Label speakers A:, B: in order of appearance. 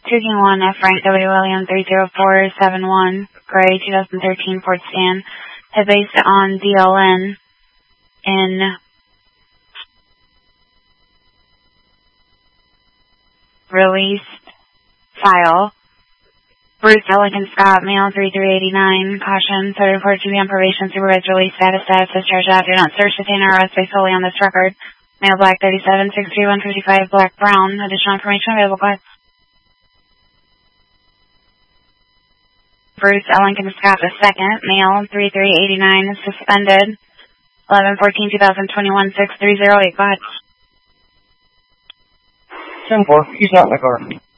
A: 2 King 1 F Frank W. William 30471, Gray 2013 Ford Stan, had based on DLN in released file. Bruce L. Lincoln Scott, male 3389, caution, so report to be on probation, supervised release, status, discharge out, do not search, detain, or arrest based solely on this record. Male black 37, 63155, black brown, additional information available, go ahead. Bruce L. Lincoln Scott II, male 3389, suspended, 11/14/2021, 6308, go ahead.
B: 10-4, he's not in the car.